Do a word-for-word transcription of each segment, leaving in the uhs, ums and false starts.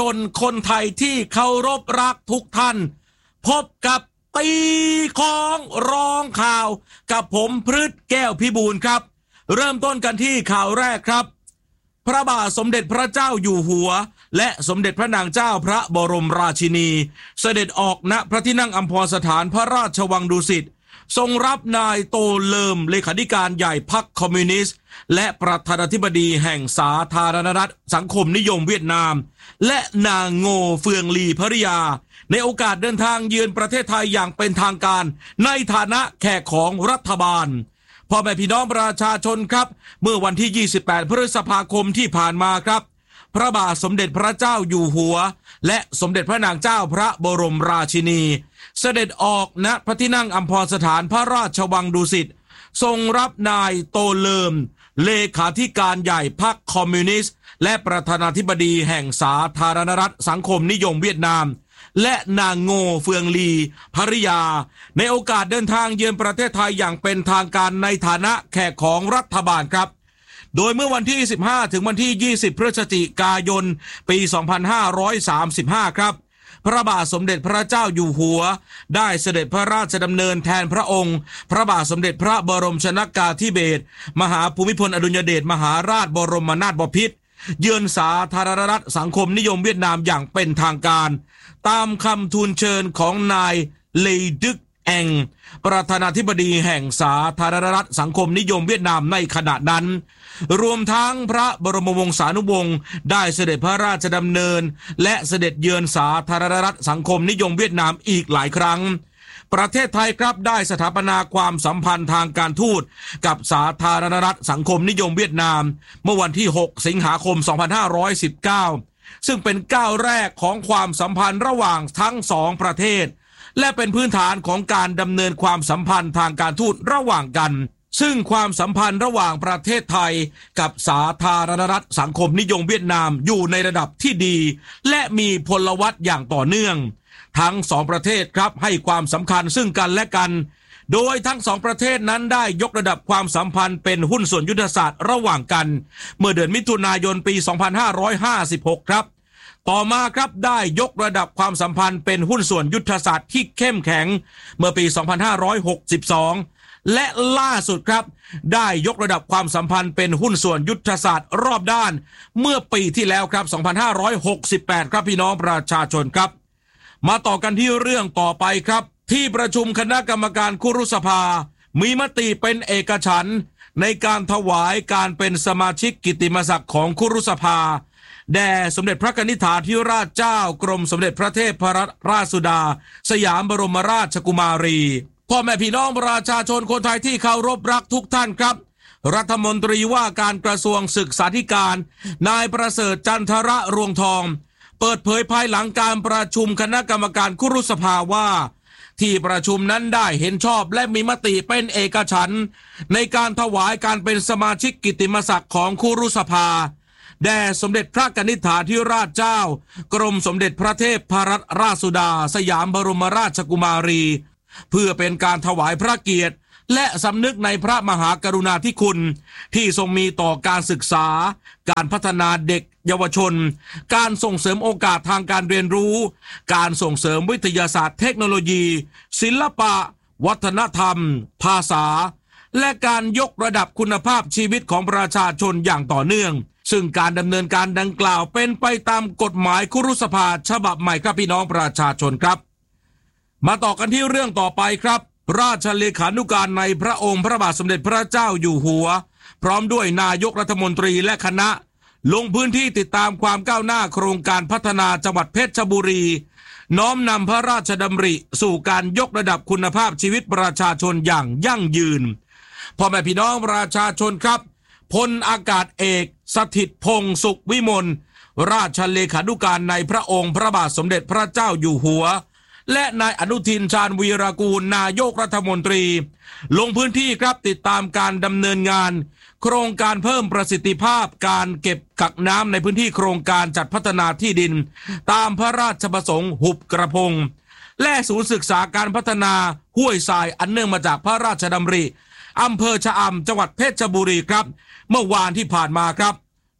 ชนคนไทยที่เคารพรักทุกท่านพบกับตีของร้องข่าวกับผมพฤทธิ์แก้วพิบูลครับเริ่มต้นกันที่ข่าวแรกครับพระบาทสมเด็จพระเจ้าอยู่หัวและสมเด็จพระนางเจ้าพระบรมราชินีเสด็จออกณพระที่นั่งอัมพรสถานพระราชวังดุสิตทรงรับนายโตเลิมเลขาธิการใหญ่พรรคคอมมิวนิสต์และประธานาธิบดีแห่งสาธารณรัฐสังคมนิยมเวียดนามและนางโงเฟืองลีภริยาในโอกาสเดินทางเยือนประเทศไทยอย่างเป็นทางการในฐานะแขกของรัฐบาลพ่อแม่พี่น้องประชาชนครับเมื่อวันที่ยี่สิบแปดพฤษภาคมที่ผ่านมาครับพระบาทสมเด็จพระเจ้าอยู่หัวและสมเด็จพระนางเจ้าพระบรมราชินีเสด็จออกณพระที่นั่งอัมพรสถานพระราชวังดุสิตทรงรับนายโตเลิมเลขาธิการใหญ่พรรคคอมมิวนิสต์และประธานาธิบดีแห่งสาธารณรัฐสังคมนิยมเวียดนามและนางโงเฟืองลีภริยาในโอกาสเดินทางเยือนประเทศไทยอย่างเป็นทางการในฐานะแขกของรัฐบาลครับโดยเมื่อวันที่สิบห้าถึงวันที่ยี่สิบพฤศจิกายนปีสองพันห้าร้อยสามสิบห้าครับพระบาทสมเด็จพระเจ้าอยู่หัวได้เสด็จพระราชดำเนินแทนพระองค์พระบาทสมเด็จพระบรมชนกาธิเบศรมหาภูมิพลอดุลยเดชมหาราชบรมนาถบพิตรเยือนสาธารณรัฐสังคมนิยมเวียดนามอย่างเป็นทางการตามคำทูลเชิญของนายเลดึกแองประธานาธิบดีแห่งสาธารณรัฐสังคมนิยมเวียดนามในขณะนั้นรวมทั้งพระบรมวงศานุวงศ์ได้เสด็จพระราชดำเนินและเสด็จเยือนสาธารณรัฐสังคมนิยมเวียดนามอีกหลายครั้งประเทศไทยครับได้สถาปนาความสัมพันธ์ทางการทูตกับสาธารณรัฐสังคมนิยมเวียดนามเมื่อวันที่หกสิงหาคมสองพันห้าร้อยสิบเก้าซึ่งเป็นก้าวแรกของความสัมพันธ์ระหว่างทั้งสองประเทศและเป็นพื้นฐานของการดำเนินความสัมพันธ์ทางการทูตระหว่างกันซึ่งความสัมพันธ์ระหว่างประเทศไทยกับสาธารณรัฐสังคมนิยมเวียดนามอยู่ในระดับที่ดีและมีพลวัตอย่างต่อเนื่องทั้งสองประเทศครับให้ความสำคัญซึ่งกันและกันโดยทั้งสองประเทศนั้นได้ยกระดับความสัมพันธ์เป็นหุ้นส่วนยุทธศาสตร์ระหว่างกันเมื่อเดือนมิถุนายนปีสองพันห้าร้อยห้าสิบหกครับต่อมาครับได้ยกระดับความสัมพันธ์เป็นหุ้นส่วนยุทธศาสตร์ที่เข้มแข็งเมื่อปีสองพันห้าร้อยหกสิบสองและล่าสุดครับได้ยกระดับความสัมพันธ์เป็นหุ้นส่วนยุทธศาสตร์รอบด้านเมื่อปีที่แล้วครับสองพันห้าร้อยหกสิบแปดครับพี่น้องประชาชนครับมาต่อกันที่เรื่องต่อไปครับที่ประชุมคณะกรรมการคุรุสภามีมติเป็นเอกฉันท์ในการถวายการเป็นสมาชิกกิตติมศักดิ์ของคุรุสภาแด่สมเด็จพระกนิษฐาธิราชเจ้ากรมสมเด็จพระเทพรัตนราชสุดาสยามบรมราชกุมารีพ่อแม่พี่น้องประชาชนคนไทยที่เคารพรักทุกท่านครับรัฐมนตรีว่าการกระทรวงศึกษาธิการนายประเสริฐจันทระรวงทองเปิดเผยภายหลังการประชุมคณะกรรมการคุรุสภาว่าที่ประชุมนั้นได้เห็นชอบและมีมติเป็นเอกฉันท์ในการถวายการเป็นสมาชิกกิตติมศักดิ์ของคุรุสภาแด่สมเด็จพระกนิษฐาธิราชเจ้ากรมสมเด็จพระเทพรัตนราชสุดาสยามบรมราชกุมารีเพื่อเป็นการถวายพระเกียรติและสำนึกในพระมหากรุณาธิคุณที่ทรงมีต่อการศึกษาการพัฒนาเด็กเยาวชนการส่งเสริมโอกาสทางการเรียนรู้การส่งเสริมวิทยาศาสตร์เทคโนโลยีศิลปะวัฒนธรรมภาษาและการยกระดับคุณภาพชีวิตของประชาชนอย่างต่อเนื่องซึ่งการดำเนินการดังกล่าวเป็นไปตามกฎหมายคุรุสภาฉบับใหม่ครับพี่น้องประชาชนครับมาต่อกันที่เรื่องต่อไปครับราชเลขานุการในพระองค์พระบาทสมเด็จพระเจ้าอยู่หัวพร้อมด้วยนายกรัฐมนตรีและคณะลงพื้นที่ติดตามความก้าวหน้าโครงการพัฒนาจังหวัดเพชรบุรีน้อมนำพระราชดำริสู่การยกระดับคุณภาพชีวิตประชาชนอย่างยั่งยืนพ่อแม่พี่น้องประชาชนครับพลอากาศเอกสถิตพงษ์สุขวิมลราชเลขานุการในพระองค์พระบาทสมเด็จพระเจ้าอยู่หัวและนายอนุทินชาญวีรกูลนายกรัฐมนตรีลงพื้นที่ครับติดตามการดำเนินงานโครงการเพิ่มประสิทธิภาพการเก็บกักน้ำในพื้นที่โครงการจัดพัฒนาที่ดินตามพระราชประสงค์หุบกระพงและศูนย์ศึกษาการพัฒนาห้วยทรายอันเนื่องมาจากพระราชดำริอำเภอชะอำจังหวัดเพชรบุรีครับเมื่อวานที่ผ่านมาครับ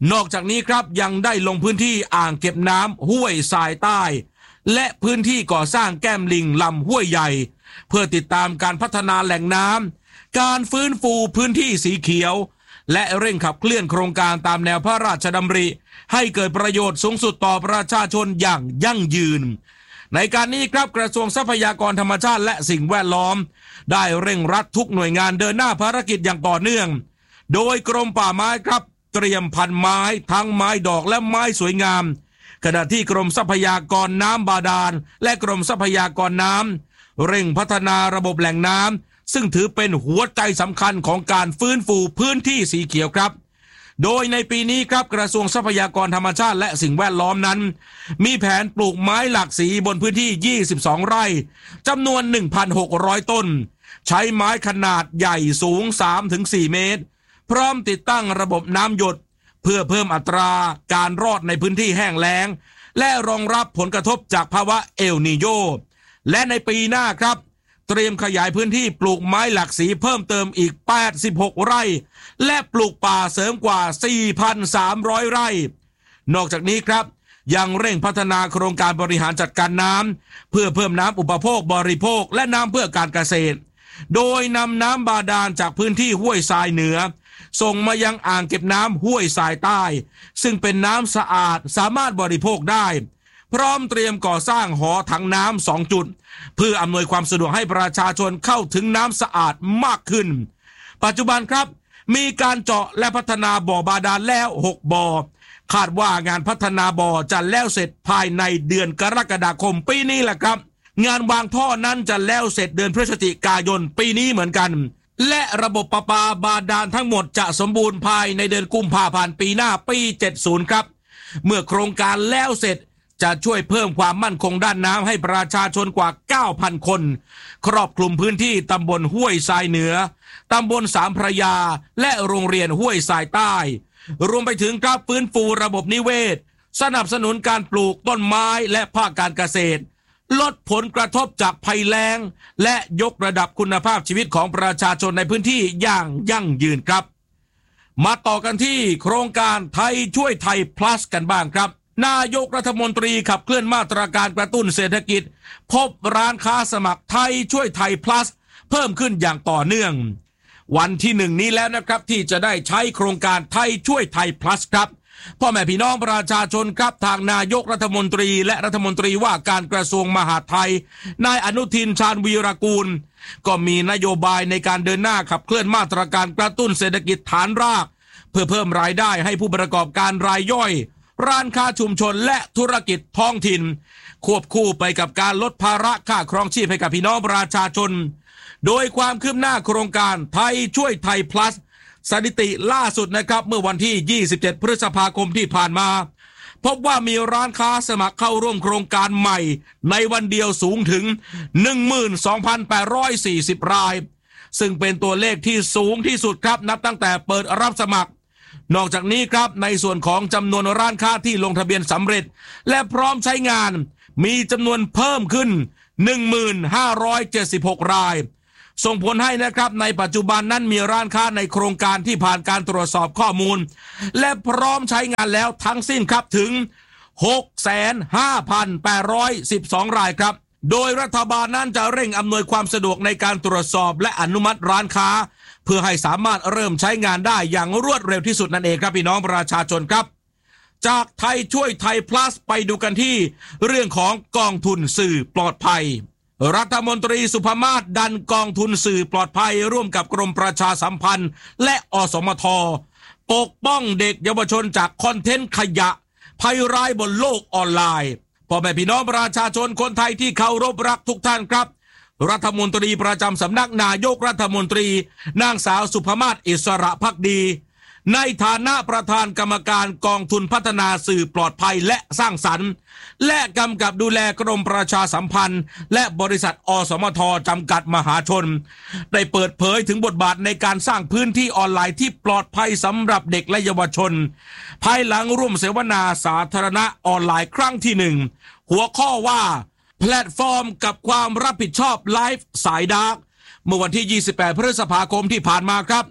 นอกจากนี้ครับยังได้ลงพื้นที่อ่างเก็บน้ำห้วยทรายใต้และพื้นที่ก่อสร้างแก้มลิงลำห้วยใหญ่เพื่อติดตามการพัฒนาแหล่งน้ำการฟื้นฟูพื้นที่สีเขียวและเร่งขับเคลื่อนโครงการตามแนวพระราชดำริให้เกิดประโยชน์สูงสุดต่อประชาชนอย่างยั่งยืนในการนี้ครับกระทรวงทรัพยากรธรรมชาติและสิ่งแวดล้อมได้เร่งรัดทุกหน่วยงานเดินหน้าภารกิจอย่างต่อเนื่องโดยกรมป่าไม้ครับเตรียมพันไม้ทั้งไม้ดอกและไม้สวยงามขณะที่กรมทรัพยากรน้ำบาดาลและกรมทรัพยากรน้ำเร่งพัฒนาระบบแหล่งน้ำซึ่งถือเป็นหัวใจสำคัญของการฟื้นฟูพื้นที่สีเขียวครับโดยในปีนี้ครับกระทรวงทรัพยากรธรรมชาติและสิ่งแวดล้อมนั้นมีแผนปลูกไม้หลากสีบนพื้นที่ยี่สิบสองไร่จำนวน หนึ่งพันหกร้อย ต้นใช้ไม้ขนาดใหญ่สูง สามถึงสี่ เมตรพร้อมติดตั้งระบบน้ำหยดเพื่อเพิ่มอัตราการรอดในพื้นที่แห้งแล้งและรองรับผลกระทบจากภาวะเอลนีโญและในปีหน้าครับเตรียมขยายพื้นที่ปลูกไม้หลากสีเพิ่มเติมอีกแปดสิบหกไร่และปลูกป่าเสริมกว่า สี่พันสามร้อย ไร่นอกจากนี้ครับยังเร่งพัฒนาโครงการบริหารจัดการน้ำเพื่อเพิ่มน้ำอุปโภคบริโภคและน้ำเพื่อการเกษตรโดยนำน้ำบาดาลจากพื้นที่ห้วยทรายเหนือส่งมายังอ่างเก็บน้ำห้วยทรายใต้ซึ่งเป็นน้ำสะอาดสามารถบริโภคได้พร้อมเตรียมก่อสร้างหอถังน้ำสองจุดเพื่ออำนวยความสะดวกให้ประชาชนเข้าถึงน้ำสะอาดมากขึ้นปัจจุบันครับมีการเจาะและพัฒนาบ่อบาดาลแล้วหกบ่อคาดว่างานพัฒนาบ่อจะแล้วเสร็จภายในเดือนกรกฎาคมปีนี้แหละครับงานวางท่อนั้นจะแล้วเสร็จเดือนพฤศจิกายนปีนี้เหมือนกันและระบบประปาบาดาลทั้งหมดจะสมบูรณ์ภายในเดือนกุมภาพันธ์ปีหน้าปีเจ็ดสิบครับเมื่อโครงการแล้วเสร็จจะช่วยเพิ่มความมั่นคงด้านน้ำให้ประชาชนกว่า เก้าพัน คนครอบคลุมพื้นที่ตำบลห้วยทรายเหนือตำบลสามพระยาและโรงเรียนห้วยทรายใต้รวมไปถึงการฟื้นฟูระบบนิเวศสนับสนุนการปลูกต้นไม้และภาคการเกษตรลดผลกระทบจากภัยแล้งและยกระดับคุณภาพชีวิตของประชาชนในพื้นที่อย่างยั่งยืนครับมาต่อกันที่โครงการไทยช่วยไทย plus กันบ้างครับนายกรัฐมนตรีขับเคลื่อนมาตรการกระตุ้นเศรษฐกิจพบร้านค้าสมัครไทยช่วยไทย plus เพิ่มขึ้นอย่างต่อเนื่องวันที่หนึ่งนี้แล้วนะครับที่จะได้ใช้โครงการไทยช่วยไทย plus ครับพ่อแม่พี่น้องประชาชนครับทางนายกรัฐมนตรีและรัฐมนตรีว่าการกระทรวงมหาดไทยนายอนุทินชาญวีรกูลก็มีนโยบายในการเดินหน้าขับเคลื่อนมาตรการกระตุ้นเศรษฐกิจฐานรากเพื่อเพิ่มรายได้ให้ผู้ประกอบการรายย่อยร้านค้าชุมชนและธุรกิจท้องถิ่นควบคู่ไปกับการลดภาระค่าครองชีพให้กับพี่น้องประชาชนโดยความคืบหน้าโครงการไทยช่วยไทย plusสถิติล่าสุดนะครับเมื่อวันที่ยี่สิบเจ็ดพฤษภาคมที่ผ่านมาพบว่ามีร้านค้าสมัครเข้าร่วมโครงการใหม่ในวันเดียวสูงถึง หนึ่งหมื่นสองพันแปดร้อยสี่สิบ รายซึ่งเป็นตัวเลขที่สูงที่สุดครับนับตั้งแต่เปิดรับสมัครนอกจากนี้ครับในส่วนของจำนวนร้านค้าที่ลงทะเบียนสำเร็จและพร้อมใช้งานมีจำนวนเพิ่มขึ้น หนึ่งหมื่นห้าร้อยเจ็ดสิบหก รายส่งผลให้นะครับในปัจจุบันนั้นมีร้านค้าในโครงการที่ผ่านการตรวจสอบข้อมูลและพร้อมใช้งานแล้วทั้งสิ้นครับถึง หกแสนห้าพันแปดร้อยสิบสอง รายครับโดยรัฐบาลนั้นจะเร่งอำนวยความสะดวกในการตรวจสอบและอนุมัติร้านค้าเพื่อให้สามารถเริ่มใช้งานได้อย่างรวดเร็วที่สุดนั่นเองครับพี่น้องประชาชนครับจากไทยช่วยไทย plus ไปดูกันที่เรื่องของกองทุนสื่อปลอดภัยรัฐมนตรีสุภมาศดันกองทุนสื่อปลอดภัยร่วมกับกรมประชาสัมพันธ์และอสมทปกป้องเด็กเยาวชนจากคอนเทนต์ขยะภัยร้ายบนโลกออนไลน์พ่อแม่พี่น้องประชาชนคนไทยที่เคารพรักทุกท่านครับรัฐมนตรีประจำสำนักนายกรัฐมนตรีนางสาวสุภมาศอิสระภักดีในฐานะประธานกรรมการกองทุนพัฒนาสื่อปลอดภัยและสร้างสรรค์และกำกับดูแลกรมประชาสัมพันธ์และบริษัทอสมทจำกัดมหาชนได้เปิดเผยถึงบทบาทในการสร้างพื้นที่ออนไลน์ที่ปลอดภัยสำหรับเด็กและเยาวชนภายหลังร่วมเสวนาสาธารณะออนไลน์ครั้งที่หนึ่งหัวข้อว่าแพลตฟอร์มกับความรับผิดชอบไลฟ์สายดาร์กเมื่อวันที่ยี่สิบแปดพฤษภาคมที่ผ่านมาครับ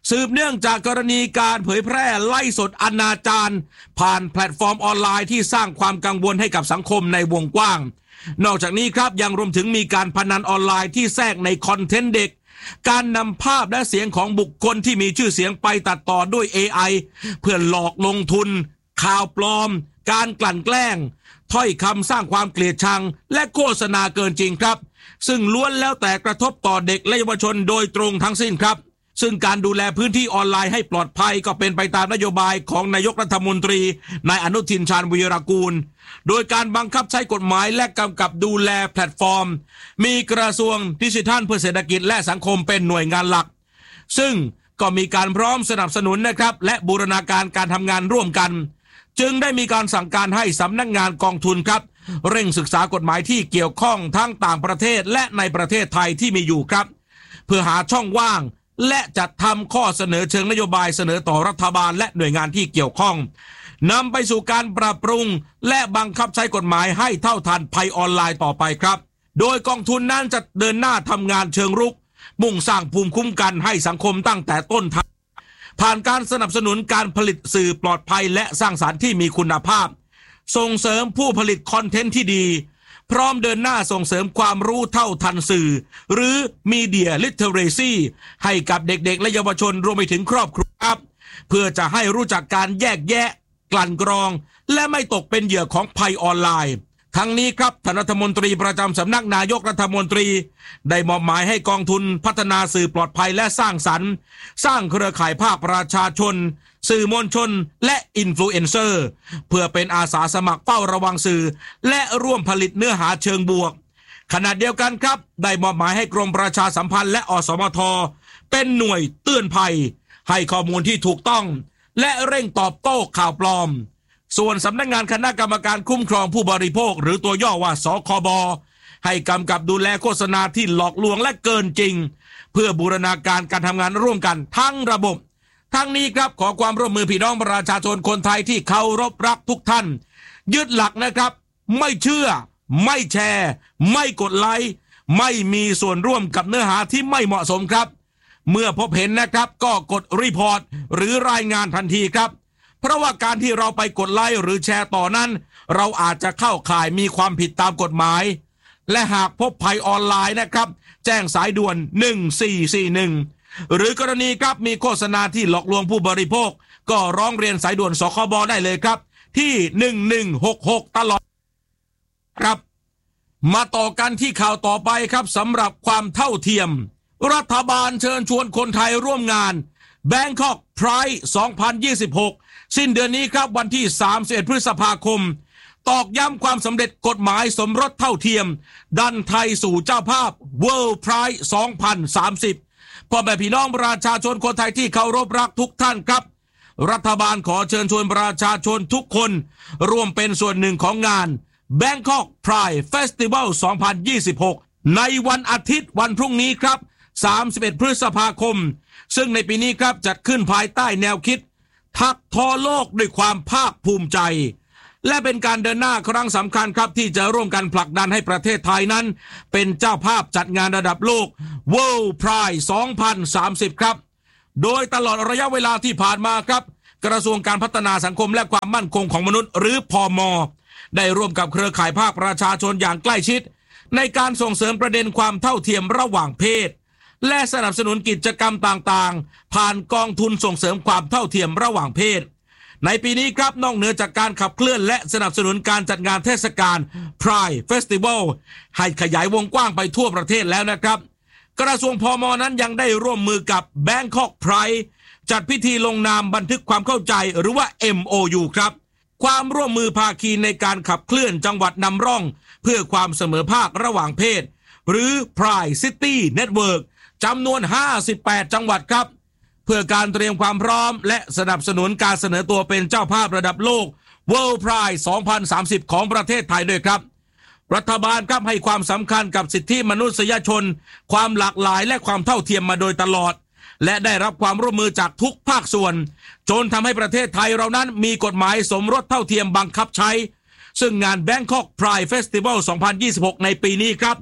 สืบเนื่องจากกรณีการเผยแพร่ไล่สดอนาจารผ่านแพลตฟอร์มออนไลน์ที่สร้างความกังวลให้กับสังคมในวงกว้างนอกจากนี้ครับยังรวมถึงมีการพนันออนไลน์ที่แทรกในคอนเทนต์เด็กการนำภาพและเสียงของบุคคลที่มีชื่อเสียงไปตัดต่อด้วย เอ ไอ เพื่อหลอกลงทุนข่าวปลอมการกลั่นแกล้งถ้อยคำสร้างความเกลียดชังและโฆษณาเกินจริงครับซึ่งล้วนแล้วแต่กระทบต่อเด็กและเยาวชนโดยตรงทั้งสิ้นครับซึ่งการดูแลพื้นที่ออนไลน์ให้ปลอดภัยก็เป็นไปตามนโยบายของนายกรัฐมนตรีนายอนุทินชาญวีรกูลโดยการบังคับใช้กฎหมายและกำกับดูแลแพลตฟอร์มมีกระทรวงดิจิทัลเพื่อเศรษฐกิจและสังคมเป็นหน่วยงานหลักซึ่งก็มีการพร้อมสนับสนุนนะครับและบูรณาการการทำงานร่วมกันจึงได้มีการสั่งการให้สำนักงานกองทุนครับเร่งศึกษากฎหมายที่เกี่ยวข้องทั้งต่างประเทศและในประเทศไทยที่มีอยู่ครับเพื่อหาช่องว่างและจัดทำข้อเสนอเชิงนโยบายเสนอต่อรัฐบาลและหน่วยงานที่เกี่ยวข้องนำไปสู่การปรับปรุงและบังคับใช้กฎหมายให้เท่าทันภัยออนไลน์ต่อไปครับโดยกองทุนนั้นจะเดินหน้าทำงานเชิงรุกมุ่งสร้างภูมิคุ้มกันให้สังคมตั้งแต่ต้นทางผ่านการสนับสนุนการผลิตสื่อปลอดภัยและสร้างสรรค์ที่มีคุณภาพส่งเสริมผู้ผลิตคอนเทนต์ที่ดีพร้อมเดินหน้าส่งเสริมความรู้เท่าทันสื่อหรือ Media Literacy ให้กับเด็กๆและเยาวชนรวมไปถึงครอบครัวครับเพื่อจะให้รู้จักการแยกแยะกลั่นกรองและไม่ตกเป็นเหยื่อของภัยออนไลน์ทั้งนี้ครับท่านรัฐมนตรีประจำสำนักนายกรัฐมนตรีได้มอบหมายให้กองทุนพัฒนาสื่อปลอดภัยและสร้างสรรค์สร้างเครือข่ายภาคประชาชนสื่อมวลชนและอินฟลูเอนเซอร์เพื่อเป็นอาสาสมัครเฝ้าระวังสื่อและร่วมผลิตเนื้อหาเชิงบวกขณะเดียวกันครับได้มอบหมายให้กรมประชาสัมพันธ์และอสมทเป็นหน่วยเตือนภัยให้ข้อมูลที่ถูกต้องและเร่งตอบโต้ข่าวปลอมส่วนสำนักงานคณะกรรมการคุ้มครองผู้บริโภคหรือตัวย่อว่าสคบให้กำกับดูแลโฆษณาที่หลอกลวงและเกินจริงเพื่อบูรณาการการทำงานร่วมกันทั้งระบบทั้งนี้ครับขอความร่วมมือพี่น้องประชาชนคนไทยที่เคารพรักทุกท่านยึดหลักนะครับไม่เชื่อไม่แชร์ไม่กดไลค์ไม่มีส่วนร่วมกับเนื้อหาที่ไม่เหมาะสมครับเมื่อพบเห็นนะครับก็กดรีพอร์ตหรือรายงานทันทีครับเพราะว่าการที่เราไปกดไลค์หรือแชร์ต่อนั้นเราอาจจะเข้าข่ายมีความผิดตามกฎหมายและหากพบภัยออนไลน์นะครับแจ้งสายด่วนหนึ่งสี่สี่หนึ่งหรือกรณีครับมีโฆษณาที่หลอกลวงผู้บริโภคก็ร้องเรียนสายด่วนสคบได้เลยครับที่หนึ่งหนึ่งหกหกตลอดครับมาต่อกันที่ข่าวต่อไปครับสำหรับความเท่าเทียมรัฐบาลเชิญชวนคนไทยร่วมงาน Bangkok Pride สองพันยี่สิบหกสิ้นเดือนนี้ครับวันที่สามสิบเอ็ดพฤษภาคมตอกย้ำความสำเร็จกฎหมายสมรสเท่าเทียมดันไทยสู่เจ้าภาพ World Pride สองพันสามสิบพ่อแม่พี่น้องประชาชนคนไทยที่เคารพรักทุกท่านครับรัฐบาลขอเชิญชวนประชาชนทุกคนร่วมเป็นส่วนหนึ่งของงาน Bangkok Pride Festival สองพันยี่สิบหกในวันอาทิตย์วันพรุ่งนี้ครับสามสิบเอ็ดพฤษภาคมซึ่งในปีนี้ครับจัดขึ้นภายใต้แนวคิดทักทอโลกด้วยความภาคภูมิใจและเป็นการเดินหน้าครั้งสำคัญครับที่จะร่วมกันผลักดันให้ประเทศไทยนั้นเป็นเจ้าภาพจัดงานระดับโลก World Pride สองพันสามสิบครับโดยตลอดระยะเวลาที่ผ่านมาครับกระทรวงการพัฒนาสังคมและความมั่นคงของมนุษย์หรือพม.ได้ร่วมกับเครือข่ายภาคประชาชนอย่างใกล้ชิดในการส่งเสริมประเด็นความเท่าเทียมระหว่างเพศและสนับสนุนกิจกรรมต่างๆผ่านกองทุนส่งเสริมความเท่าเทียมระหว่างเพศในปีนี้ครับนอกเหนือจากการขับเคลื่อนและสนับสนุนการจัดงานเทศกาล Pride Festival ให้ขยายวงกว้างไปทั่วประเทศแล้วนะครับกระทรวงพม.นั้นยังได้ร่วมมือกับ Bangkok Pride จัดพิธีลงนามบันทึกความเข้าใจหรือว่า เอ็ม โอ ยู ครับความร่วมมือภาคีในการขับเคลื่อนจังหวัดนำร่องเพื่อความเสมอภาคระหว่างเพศหรือ Pride City Network จำนวนห้าสิบแปดจังหวัดครับเพื่อการเตรียมความพร้อมและสนับสนุนการเสนอตัวเป็นเจ้าภาพระดับโลก World Pride สองพันสามสิบของประเทศไทยด้วยครับรัฐบาลครับให้ความสำคัญกับสิทธิมนุษยชนความหลากหลายและความเท่าเทียมมาโดยตลอดและได้รับความร่วมมือจากทุกภาคส่วนจนทำให้ประเทศไทยเรานั้นมีกฎหมายสมรสเท่าเทียมบังคับใช้ซึ่งงาน Bangkok Pride Festival สองพันยี่สิบหกในปีนี้ครับ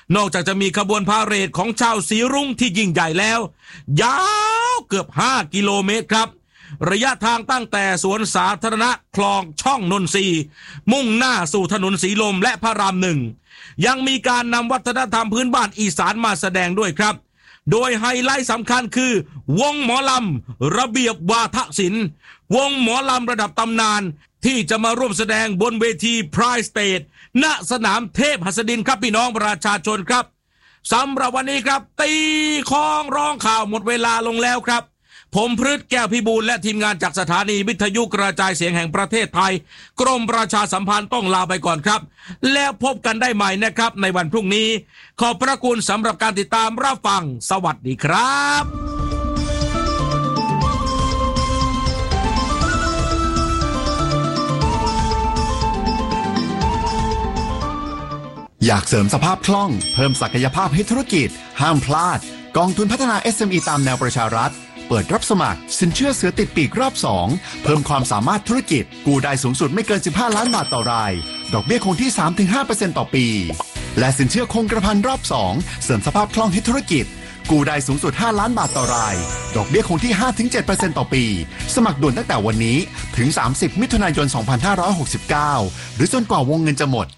นอกจากจะมีขบวนพาเหรดของชาวสีรุ้งที่ยิ่งใหญ่แล้วยาวเกือบห้ากิโลเมตรครับระยะทางตั้งแต่สวนสาธารณะคลองช่องนนทรีมุ่งหน้าสู่ถนนสีลมและพระรามหนึ่งยังมีการนำวัฒนธรรมพื้นบ้านอีสานมาแสดงด้วยครับโดยไฮไลท์สำคัญคือวงหมอลำระเบียบวาทศิลป์วงหมอลำระดับตำนานที่จะมาร่วมแสดงบนเวทีไพร์สเตทณสนามเทพหัสดินครับพี่น้องประชาชนครับสำหรับวันนี้ครับตีข้องร้องข่าวหมดเวลาลงแล้วครับผมพฤทธิ์แก้วพิบูลและทีมงานจากสถานีวิทยุกระจายเสียงแห่งประเทศไทยกรมประชาสัมพันธ์ต้องลาไปก่อนครับแล้วพบกันได้ใหม่นะครับในวันพรุ่งนี้ขอบพระคุณสำหรับการติดตามรับฟังสวัสดีครับอยากเสริมสภาพคล่องเพิ่มศักยภาพให้ธุรกิจห้ามพลาดกองทุนพัฒนา เอส เอ็ม อี ตามแนวประชารัฐเปิดรับสมัครสินเชื่อเสือติดปีกรอบสองเพิ่มความสามารถธุรกิจกู้ได้สูงสุดไม่เกินสิบห้าล้านบาทต่อรายดอกเบี้ยคงที่ สามถึงห้าเปอร์เซ็นต์ ต่อปีและสินเชื่อคงกระพันรอบสองเสริมสภาพคล่องให้ธุรกิจกู้ได้สูงสุดห้าล้านบาทต่อรายดอกเบี้ยคงที่ ห้าถึงเจ็ดเปอร์เซ็นต์ ต่อปีสมัครด่วนตั้งแต่วันนี้ถึงสามสิบมิถุนายนสองพันห้าร้อยหกสิบเก้าหรือจนกว่าวงเงินจะหมด